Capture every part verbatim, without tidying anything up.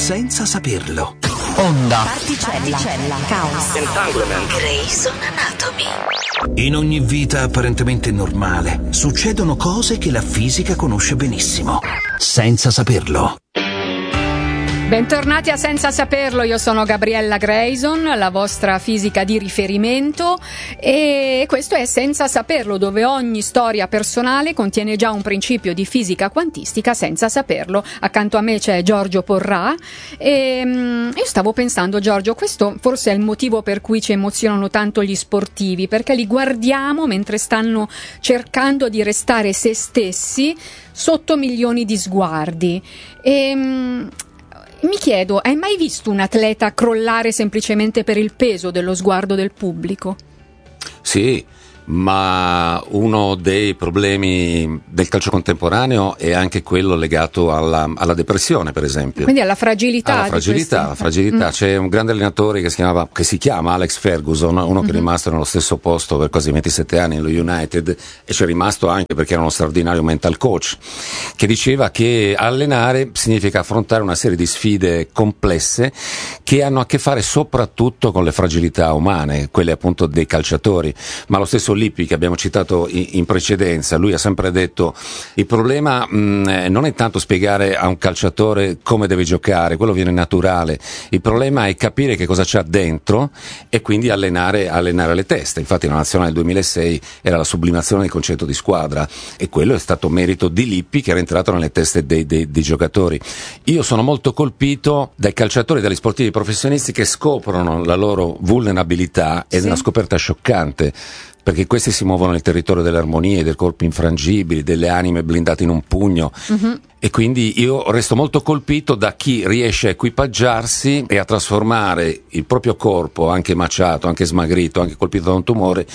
senza saperlo. Onda. Particella. Caos. Entanglement. Grey's Anatomy. In ogni vita apparentemente normale succedono cose che la fisica conosce benissimo, senza saperlo. Bentornati a Senza Saperlo, io sono Gabriella Grayson, la vostra fisica di riferimento, e questo è Senza Saperlo, dove ogni storia personale contiene già un principio di fisica quantistica senza saperlo. Accanto a me c'è Giorgio Porrà e um, io stavo pensando, Giorgio, questo forse è il motivo per cui ci emozionano tanto gli sportivi, perché li guardiamo mentre stanno cercando di restare se stessi sotto milioni di sguardi. E um, mi chiedo, hai mai visto un atleta crollare semplicemente per il peso dello sguardo del pubblico? Sì, ma uno dei problemi del calcio contemporaneo è anche quello legato alla, alla depressione, per esempio. Quindi alla fragilità. Alla fragilità, di alla fragilità. Mm. C'è un grande allenatore che si chiamava, che si chiama Alex Ferguson, uno che mm-hmm. è rimasto nello stesso posto per quasi ventisette anni nello United, e c'è rimasto anche perché era uno straordinario mental coach, che diceva che allenare significa affrontare una serie di sfide complesse che hanno a che fare soprattutto con le fragilità umane, quelle appunto dei calciatori. Ma lo stesso Lippi, che abbiamo citato in precedenza, lui ha sempre detto: il problema mh, non è tanto spiegare a un calciatore come deve giocare, quello viene naturale, il problema è capire che cosa c'ha dentro e quindi allenare, allenare le teste. Infatti la nazionale del duemilasei era la sublimazione del concetto di squadra, e quello è stato merito di Lippi, che era entrato nelle teste dei, dei, dei giocatori. Io sono molto colpito dai calciatori e dagli sportivi professionisti che scoprono la loro vulnerabilità, ed sì. È una scoperta scioccante, perché questi si muovono nel territorio delle armonie, dei corpi infrangibili, delle anime blindate in un pugno. Uh-huh. E quindi io resto molto colpito da chi riesce a equipaggiarsi e a trasformare il proprio corpo, anche maciato, anche smagrito, anche colpito da un tumore,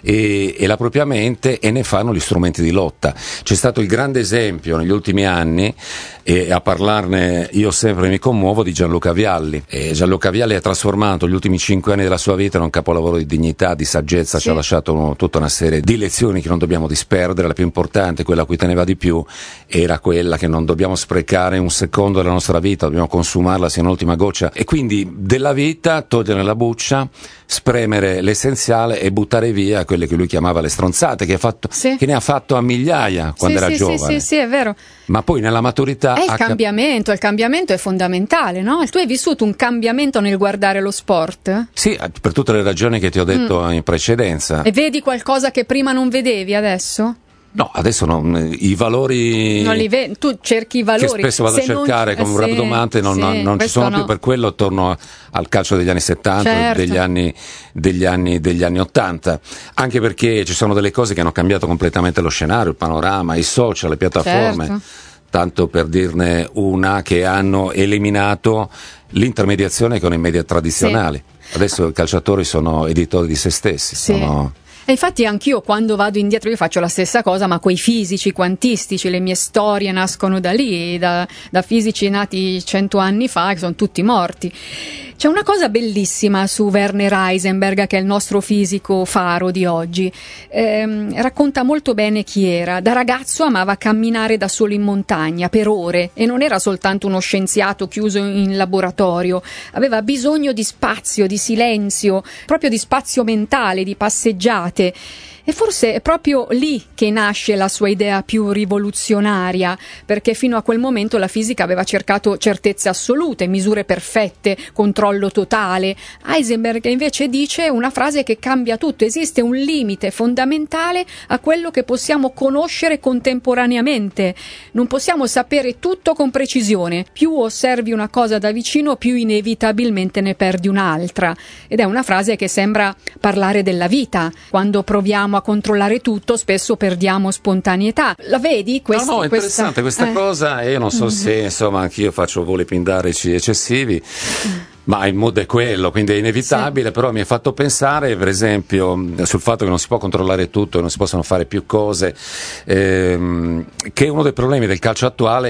e, e la propria mente, e ne fanno gli strumenti di lotta. C'è stato il grande esempio negli ultimi anni, e a parlarne io sempre mi commuovo, di Gianluca Vialli. E Gianluca Vialli ha trasformato gli ultimi cinque anni della sua vita in un capolavoro di dignità, di saggezza, sì. Ci ha lasciato un, tutta una serie di lezioni che non dobbiamo disperdere. La più importante, quella a cui teneva di più, era quella che non dobbiamo sprecare un secondo della nostra vita, dobbiamo consumarla sia un'ultima goccia, e quindi della vita togliere la buccia, spremere l'essenziale e buttare via quelle che lui chiamava le stronzate, che, ha fatto, sì. che ne ha fatto a migliaia quando sì, era sì, giovane. Sì, sì, sì, è vero. Ma poi nella maturità è il cambiamento, il cambiamento è fondamentale, no? Tu hai vissuto un cambiamento nel guardare lo sport? Sì, per tutte le ragioni che ti ho detto mm. in precedenza. E vedi qualcosa che prima non vedevi adesso? No, adesso non, i valori non li vedi, tu cerchi i valori che spesso vado Se a cercare non, come un sì, rabdomante, non, sì, non, non ci sono no. più. Per quello torno al calcio degli anni settanta, certo. degli anni degli anni degli anni ottanta, anche perché ci sono delle cose che hanno cambiato completamente lo scenario, il panorama, i social, le piattaforme, certo. Tanto per dirne una, che hanno eliminato l'intermediazione con i media tradizionali. Sì. Adesso i calciatori sono editori di se stessi, sì. sono... E infatti anch'io quando vado indietro io faccio la stessa cosa, ma coi fisici quantistici. Le mie storie nascono da lì, da, da fisici nati cento anni fa, che sono tutti morti. C'è una cosa bellissima su Werner Heisenberg, che è il nostro fisico faro di oggi. Ehm, racconta molto bene chi era. Da ragazzo amava camminare da solo in montagna per ore, e non era soltanto uno scienziato chiuso in laboratorio. Aveva bisogno di spazio, di silenzio, proprio di spazio mentale, di passeggiate. E forse è proprio lì che nasce la sua idea più rivoluzionaria, perché fino a quel momento la fisica aveva cercato certezze assolute, misure perfette, controllo totale. Heisenberg invece dice una frase che cambia tutto: esiste un limite fondamentale a quello che possiamo conoscere contemporaneamente. Non possiamo sapere tutto con precisione. Più osservi una cosa da vicino, più inevitabilmente ne perdi un'altra. Ed è una frase che sembra parlare della vita. Quando proviamo a controllare tutto, spesso perdiamo spontaneità. La vedi? Questa, no, no, è interessante questa, questa eh. cosa, e io non so mm-hmm. se insomma anch'io faccio voli pindarici eccessivi, mm. ma il mood è quello, quindi è inevitabile, sì. Però mi ha fatto pensare, per esempio, sul fatto che non si può controllare tutto e non si possono fare più cose, ehm, che uno dei problemi del calcio attuale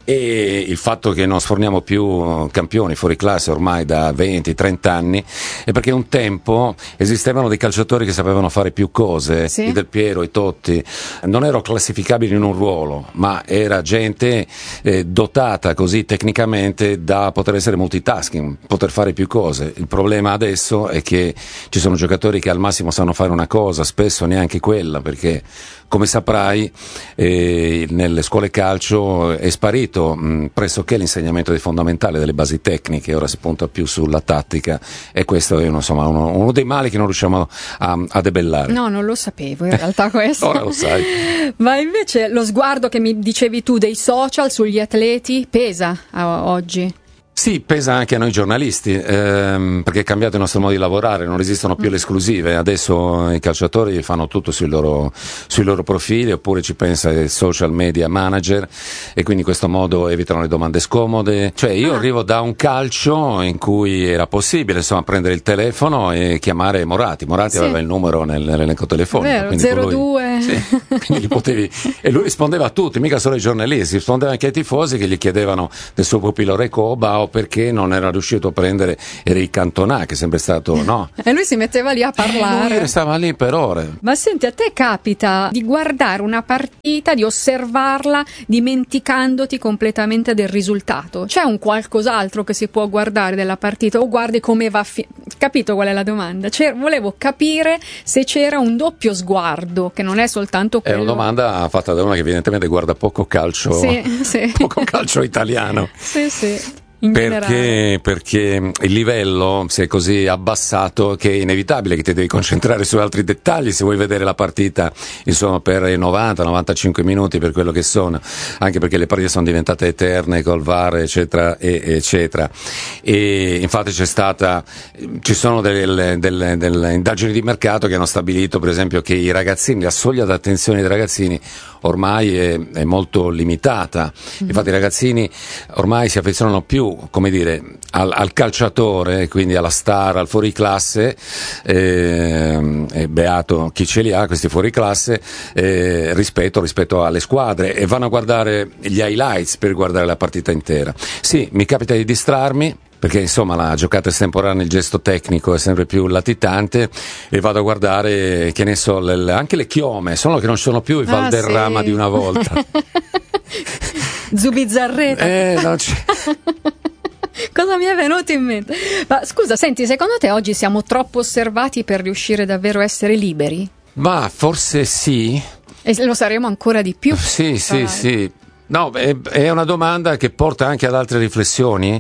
E il fatto che non sforniamo più campioni fuori classe ormai da venti trenta anni è perché un tempo esistevano dei calciatori che sapevano fare più cose, sì. i Del Piero, i Totti, non erano classificabili in un ruolo, ma era gente eh, dotata così tecnicamente da poter essere multitasking, poter fare più cose. Il problema adesso è che ci sono giocatori che al massimo sanno fare una cosa, spesso neanche quella, perché come saprai eh, nelle scuole calcio è sparito mh, pressoché l'insegnamento dei fondamentali, delle basi tecniche, ora si punta più sulla tattica e questo è uno, insomma, uno, uno dei mali che non riusciamo a, a debellare. No, non lo sapevo in realtà questo. Ora lo sai. Ma invece lo sguardo che mi dicevi tu dei social sugli atleti pesa a, oggi? Sì, pesa anche a noi giornalisti, ehm, perché è cambiato il nostro modo di lavorare, non esistono più le esclusive, adesso i calciatori fanno tutto sui loro, sui loro profili, oppure ci pensa il social media manager, e quindi in questo modo evitano le domande scomode. Cioè io ah. arrivo da un calcio in cui era possibile, insomma, prendere il telefono e chiamare Moratti. Moratti sì. aveva il numero nel, nell'elenco telefonico. Vero, zero due. Sì, quindi li potevi, e lui rispondeva a tutti, mica solo ai giornalisti, rispondeva anche ai tifosi che gli chiedevano del suo pupillo Recoba, perché non era riuscito a prendere Eric Cantona, che è sempre stato, no? E lui si metteva lì a parlare. E lui stava lì per ore. Ma senti, a te capita di guardare una partita, di osservarla, dimenticandoti completamente del risultato? C'è un qualcos'altro che si può guardare della partita o guardi come va a fi- capito qual è la domanda? C'era, volevo capire se c'era un doppio sguardo, che non è soltanto quello. È una domanda fatta da una che evidentemente guarda poco calcio, sì, sì. poco calcio italiano. Sì, sì. Perché, perché il livello si è così abbassato che è inevitabile che ti devi concentrare su altri dettagli se vuoi vedere la partita, insomma, per novanta novantacinque minuti, per quello che sono, anche perché le partite sono diventate eterne col V A R eccetera e, eccetera. E infatti c'è stata ci sono delle, delle, delle indagini di mercato che hanno stabilito, per esempio, che i ragazzini, la soglia d'attenzione dei ragazzini ormai è, è molto limitata. Mm-hmm. Infatti i ragazzini ormai si affezionano più, come dire, al, al calciatore, quindi alla star, al fuoriclasse, eh, e beato chi ce li ha questi fuoriclasse, eh, rispetto, rispetto alle squadre, e vanno a guardare gli highlights per guardare la partita intera. Sì, mi capita di distrarmi, perché insomma la giocata estemporanea, il gesto tecnico è sempre più latitante, e vado a guardare, che ne so, le, anche le chiome, solo che non sono più i Valderrama ah, sì. di una volta. Zubizzarreta. Eh, non c'è. Cosa mi è venuto in mente? Ma scusa, senti, secondo te oggi siamo troppo osservati per riuscire davvero a essere liberi? Ma forse sì. E lo saremo ancora di più. Sì, sì, sì. No, è, è una domanda che porta anche ad altre riflessioni.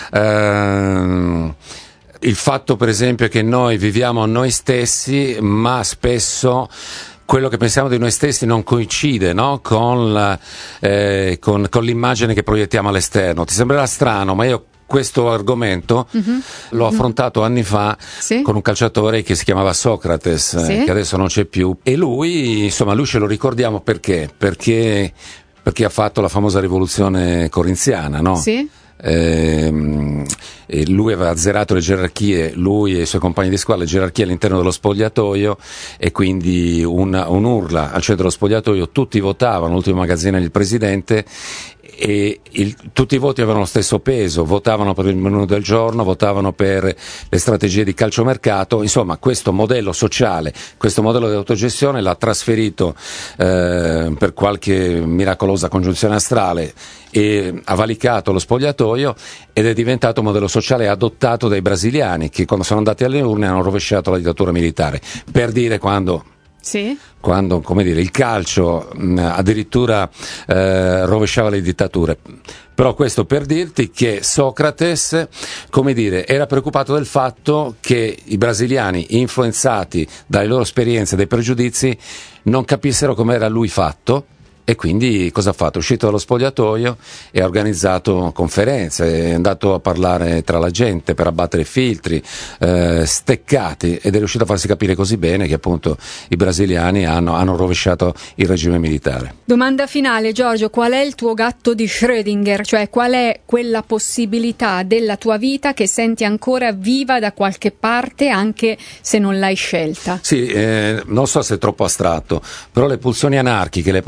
Eh, il fatto, per esempio, che noi viviamo noi stessi, ma spesso quello che pensiamo di noi stessi non coincide, no? con, la, eh, con, con l'immagine che proiettiamo all'esterno. Ti sembrerà strano, ma io questo argomento uh-huh. l'ho affrontato anni fa sì? con un calciatore che si chiamava Socrates, sì? che adesso non c'è più, e lui, insomma, lui ce lo ricordiamo perché? Perché, perché ha fatto la famosa rivoluzione corinziana, no? Sì. Eh, e lui aveva azzerato le gerarchie, lui e i suoi compagni di squadra, le gerarchie all'interno dello spogliatoio, e quindi una, un'urla al centro dello spogliatoio, tutti votavano, l'ultimo magazzino il presidente, e il, tutti i voti avevano lo stesso peso, votavano per il menù del giorno, votavano per le strategie di calciomercato. Insomma, questo modello sociale, questo modello di autogestione l'ha trasferito eh, per qualche miracolosa congiunzione astrale, e ha valicato lo spogliatoio, ed è diventato un modello sociale adottato dai brasiliani, che quando sono andati alle urne hanno rovesciato la dittatura militare, per dire quando Sì. quando, come dire, il calcio mh, addirittura eh, rovesciava le dittature. Però questo per dirti che Socrates, come dire, era preoccupato del fatto che i brasiliani, influenzati dalle loro esperienze, dai pregiudizi, non capissero come era lui fatto. E quindi cosa ha fatto? È uscito dallo spogliatoio e ha organizzato conferenze, è andato a parlare tra la gente per abbattere filtri, eh, steccati, ed è riuscito a farsi capire così bene che appunto i brasiliani hanno, hanno rovesciato il regime militare. Domanda finale, Giorgio, qual è il tuo gatto di Schrödinger? Cioè, qual è quella possibilità della tua vita che senti ancora viva da qualche parte, anche se non l'hai scelta? Sì, eh, non so se è troppo astratto, però le pulsioni anarchiche, le pulsioni libere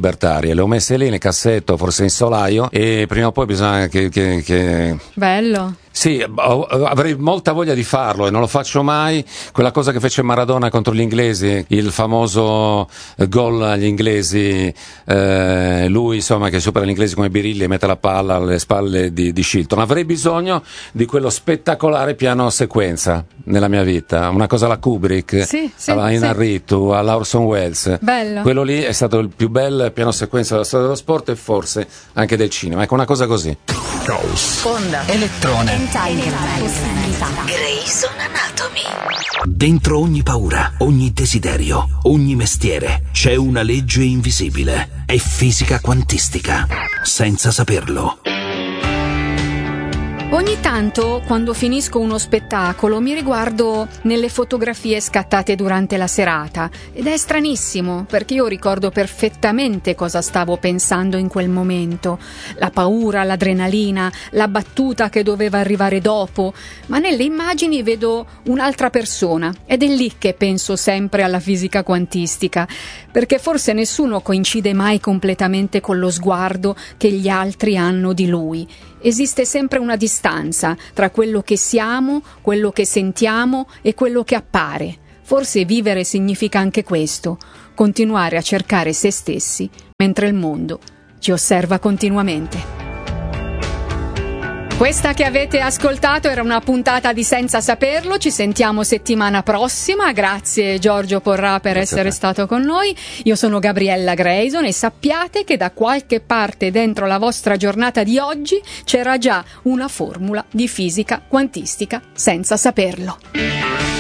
libertarie. Le ho messe lì nel cassetto, forse in solaio, e prima o poi bisogna che... che, che... Bello. Sì, avrei molta voglia di farlo e non lo faccio mai. Quella cosa che fece Maradona contro gli inglesi, il famoso gol agli inglesi, eh, lui insomma che supera gli inglesi come birilli e mette la palla alle spalle di, di Shilton. Avrei bisogno di quello spettacolare piano sequenza nella mia vita, una cosa alla Kubrick, sì, sì, alla Inarritu, sì. alla Orson Welles. Bello. Quello lì è stato il più bel piano sequenza della storia dello sport e forse anche del cinema. Ecco, una cosa così. Sponda. Elettrone. Grey's Anatomy. Dentro ogni paura, ogni desiderio, ogni mestiere c'è una legge invisibile. È fisica quantistica. Senza saperlo. Ogni tanto, quando finisco uno spettacolo, mi riguardo nelle fotografie scattate durante la serata ed è stranissimo, perché io ricordo perfettamente cosa stavo pensando in quel momento, la paura, l'adrenalina, la battuta che doveva arrivare dopo, ma nelle immagini vedo un'altra persona ed è lì che penso sempre alla fisica quantistica, perché forse nessuno coincide mai completamente con lo sguardo che gli altri hanno di lui. Esiste sempre una distanza tra quello che siamo, quello che sentiamo e quello che appare. Forse vivere significa anche questo, continuare a cercare se stessi mentre il mondo ci osserva continuamente. Questa che avete ascoltato era una puntata di Senza Saperlo, ci sentiamo settimana prossima, grazie Giorgio Porrà per Grazie essere stato con noi, io sono Gabriella Grayson e sappiate che da qualche parte dentro la vostra giornata di oggi c'era già una formula di fisica quantistica senza saperlo.